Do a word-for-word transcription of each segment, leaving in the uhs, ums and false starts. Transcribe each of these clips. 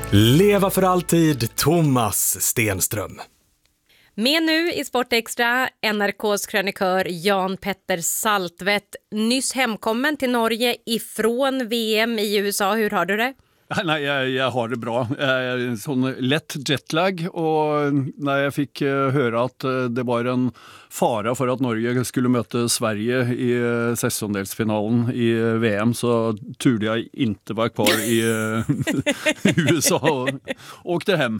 Leva för alltid, Thomas Stenström. Med nu i Sportextra, N R K:s krönikör Jan Petter Saltvedt, nyss hemkommen till Norge ifrån V M i U S A. Hur har du det? Nej, jag, jag har det bra. En sån lätt jetlag, och när jag fick höra att det var en fara för att Norge skulle möta Sverige i säsongdelsfinalen i V M, så turde jag inte vara kvar i U S A och åkte hem.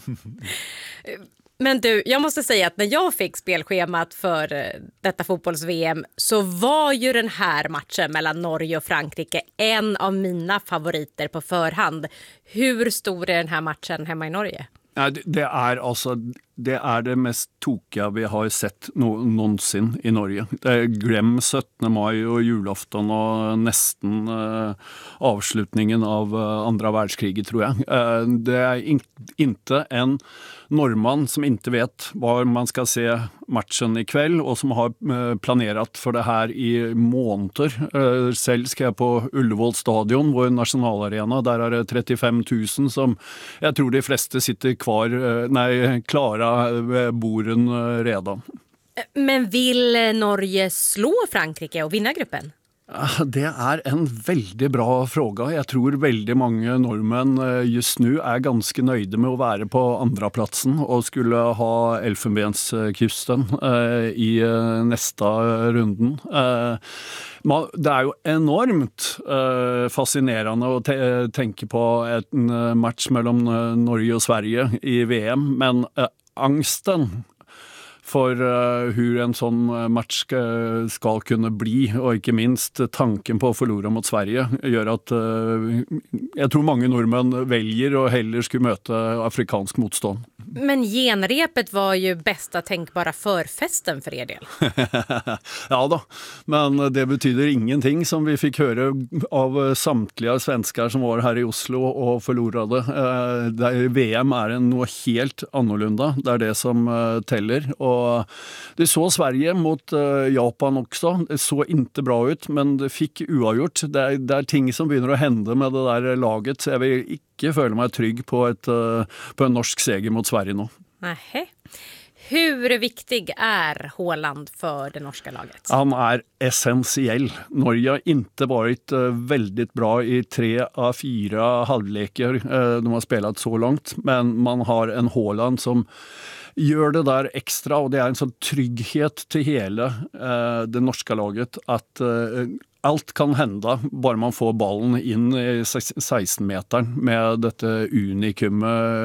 Men du, jag måste säga att när jag fick spelschemat för detta fotbolls-V M så var ju den här matchen mellan Norge och Frankrike en av mina favoriter på förhand. Hur stor är den här matchen hemma i Norge? Ja, det, det är alltså det är det mest tokiga vi har sett no, någonsin i Norge. Det är glem sjuttonde maj och julafton och nästan uh, avslutningen av uh, andra världskriget, tror jag. Uh, det är in, inte en norrman som inte vet var man ska se matchen ikväll och som har uh, planerat för det här i månader. Uh, själv ska jag på Ullevål stadion, vår nationalarena. Där är det trettiofem tusen som jag tror de flesta sitter kvar, uh, nej, klara borden redan. Men vill Norge slå Frankrike och vinna gruppen? Det är en väldigt bra fråga. Jag tror väldigt många norrmän just nu är ganska nöjda med att vara på andra platsen och skulle ha Elfenbenskusten i nästa runden. Det är ju enormt fascinerande att tänka på en match mellan Norge och Sverige i V M, men angsten för uh, hur en sån match ska, ska kunna bli, och inte minst tanken på att förlora mot Sverige, gör att uh, jag tror många norrmän väljer att hellre skulle möta afrikansk motstånd. Men genrepet var ju bästa tänkbara förfesten för er del. Ja då, men det betyder ingenting, som vi fick höra av samtliga svenskar som var här i Oslo och förlorade. Uh, där V M är en något helt annorlunda, det är det som uh, teller. Och det så Sverige mot uh, Japan också. Det så inte bra ut, men det fick oavgjort. Det är, det är ting som börjar att hända med det där laget, så jag vill inte känna mig trygg på, ett, uh, på en norsk seger mot Sverige nu. Nähä. Hur viktig är Haaland för det norska laget? Han är essentiell. Norge har inte varit uh, väldigt bra i tre av fyra halvleker uh, de har spelat så långt, men man har en Haaland som gör det där extra, och det är en sån trygghet till hela uh, det norska laget att uh, allt kan hända bara man får ballen in i sexton metern med detta unikum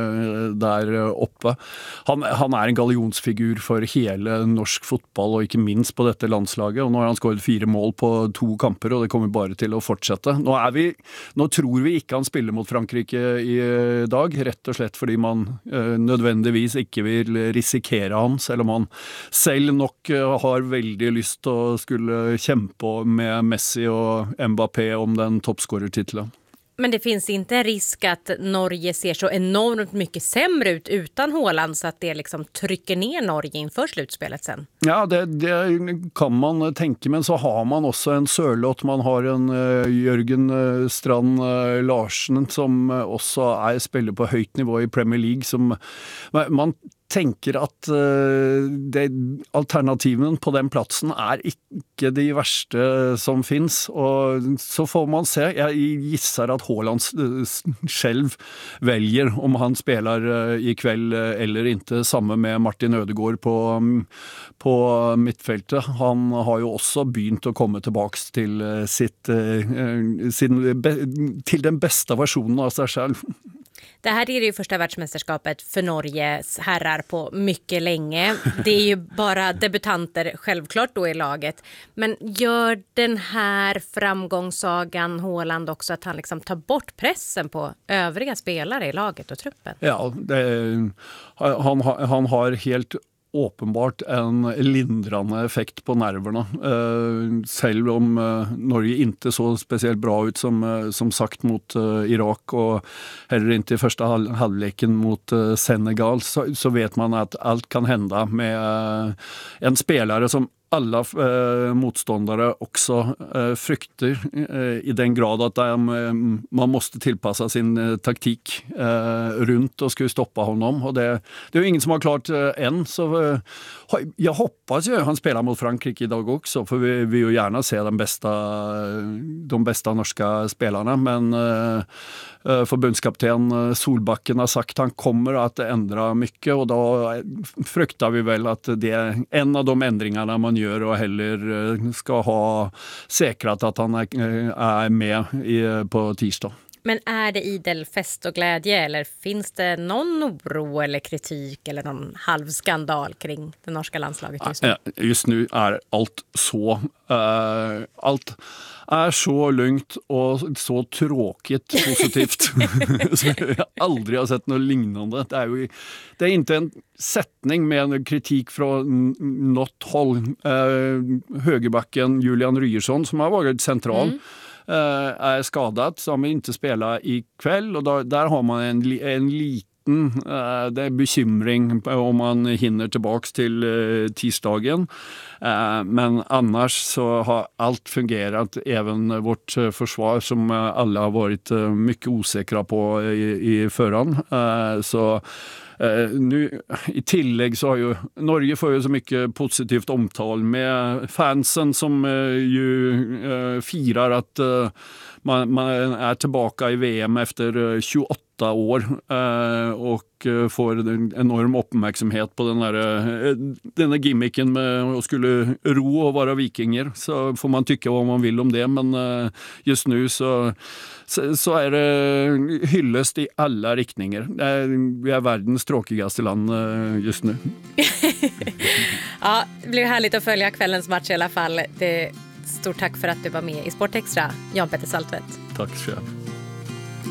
där uppe. Han, han är en galjonsfigur för hela norsk fotboll och inte minst på detta landslaget, och nu har han skåret fyra mål på två kamper, och det kommer bara till att fortsätta. Nu är vi nu tror vi inte han spelar mot Frankrike i dag, rätt och slett fordi man eh, nödvändigtvis inte vill risikera han, selv om han själv nog har väldigt lust att skulle kämpa med Messi och Mbappé om den toppscorertiteln. Men det finns inte en risk att Norge ser så enormt mycket sämre ut utan Haaland, så att det liksom trycker ner Norge inför slutspelet sen? Ja, det, det kan man tänka, men så har man också en Sørloth, man har en uh, Jørgen uh, Strand uh, Larsen som uh, också är spelare på högt nivå i Premier League, som man tänker att uh, det, alternativen på den platsen är inte de värsta som finns, och så får man se. Jag gissar att Haaland uh, själv väljer om han spelar uh, ikväll uh, eller inte, samma med Martin Ødegaard på, um, på mittfältet. Han har ju också begynt att komma tillbaks till uh, sitt uh, sin, be, till den bästa versionen av sig själv. Det här är ju första världsmästerskapet för Norges herrar på mycket länge. Det är ju bara debutanter självklart då i laget. Men gör den här framgångssagan Haaland också att han liksom tar bort pressen på övriga spelare i laget och truppen? Ja, det, han, han har helt åpenbart en lindrande effekt på nerverna. Uh, selv om uh, Norge inte så speciellt bra ut som, uh, som sagt mot uh, Irak, och heller inte i första halv halvleken mot uh, Senegal, så, så vet man att allt kan hända med uh, en spelare som alla eh, motståndare också eh, frykter eh, i den grad att de, eh, man måste tillpassa sin eh, taktik eh, runt och skulle stoppa honom. Och det, det är ju ingen som har klart eh, än, så eh, jag hoppas ju han spelar mot Frankrike idag också, för vi vill ju gärna se den bästa, de bästa norska spelarna, men eh, förbundskapten Solbakken har sagt att han kommer att ändra mycket, och då fruktar vi väl att det är en av de ändringarna man gör och heller ska ha säkrat att han är med i, på tisdag. Men är det idel fest och glädje, eller finns det någon oro eller kritik eller någon halvskandal kring det norska landslaget just nu? Just nu är allt så uh, allt är så lugnt och så tråkigt positivt. Så jag aldrig har sett något liknande. Det är ju det är inte en sättning med en kritik från något håll. Uh, högerbacken Julian Ryerson, som har varit central, mm. Uh, är skadad, som inte spelar ikväll, och då, där har man en, en liten uh, det är bekymring om man hinner tillbaks till uh, tisdagen. Uh, men annars så har allt fungerat, även vårt uh, försvar som uh, alla har varit uh, mycket osäkra på i, i förhand. Uh, så Uh, nu, i tillägg så har ju Norge får ju så mycket positivt omtal med fansen som uh, ju uh, firar att uh, man, man är tillbaka i V M efter uh, tjugoåtta år uh, och uh, får en enorm uppmärksamhet på den där, uh, den där gimmicken med att skulle ro och vara vikinger. Så får man tycka vad man vill om det, men uh, just nu så Så, så är det hyllest i alla riktningar. Vi är världens tråkigaste land just nu. Ja, det blir härligt att följa kvällens match i alla fall. Det, stort tack för att du var med i Sport Extra, Jan Petter Saltvedt. Tack själv.